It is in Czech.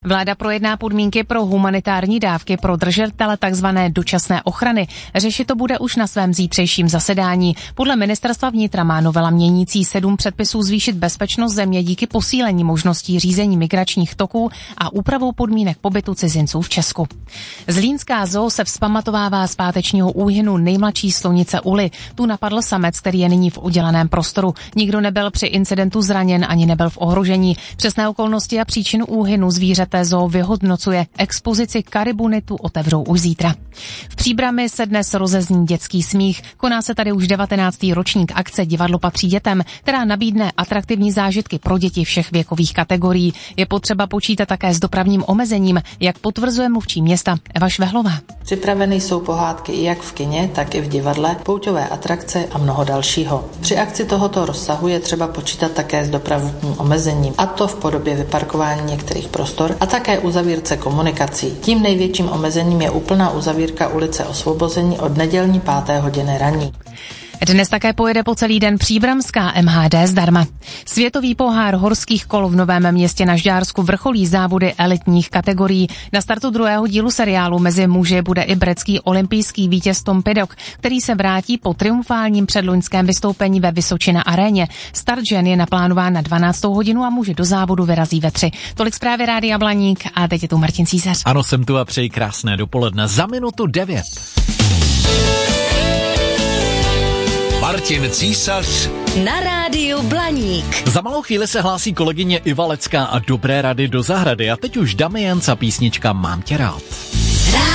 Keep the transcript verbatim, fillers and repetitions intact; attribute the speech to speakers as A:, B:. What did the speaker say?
A: Vláda projedná podmínky pro humanitární dávky pro držitele tzv. Dočasné ochrany. Řešit to bude už na svém zítřejším zasedání. Podle ministerstva vnitra má novela měnící sedm předpisů zvýšit bezpečnost země díky posílení možností řízení migračních toků a úpravou podmínek pobytu cizinců v Česku. Zlínská zoo se vzpamatovává z pátečního úhynu nejmladší slonice Uly. Tu napadl samec, který je nyní v udělaném prostoru. Nikdo nebyl při incidentu zraněn ani nebyl v ohrožení. Přesné okolnosti a příčinu úhynu zvířete zoo vyhodnocuje. Expozici Karibunitu otevřou už zítra. V Příbrami se dnes rozezní dětský smích. Koná se tady už devatenáctý ročník akce Divadlo patří dětem, která nabídne atraktivní zážitky pro děti všech věkových kategorií. Je potřeba počítat také s dopravním omezením, jak potvrzuje mluvčí města Eva Švehlová.
B: Připraveny jsou pohádky jak v kině, tak i v divadle, pouťové atrakce a mnoho dalšího. Při akci tohoto rozsahu je třeba počítat také s dopravním omezením, a to v podobě vyparkování některých prostor a také uzavírce komunikací. Tím největším omezením je úplná uzavírka ulice Osvobození od nedělní páté hodiny ranní.
A: Dnes také pojede po celý den příbramská M H D zdarma. Světový pohár horských kol v Novém Městě na Žďársku vrcholí závody elitních kategorií. Na startu druhého dílu seriálu mezi muži bude i britský olympijský vítěz Tom Pidcock, který se vrátí po triumfálním předloňském vystoupení ve Vysočina aréně. Start žen je naplánován na dvanáctou hodinu a muži do závodu vyrazí ve tři. Tolik zprávy Rádia Blaník a teď je tu Martin Císař.
C: Ano, jsem tu a přeji krásné dopoledne. Za minutu devět.
D: Martin Císař
E: na rádiu Blaník.
C: Za malou chvíli se hlásí kolegyně Iva Lecká a dobré rady do zahrady. A teď už Damiens a písnička Mám tě rád.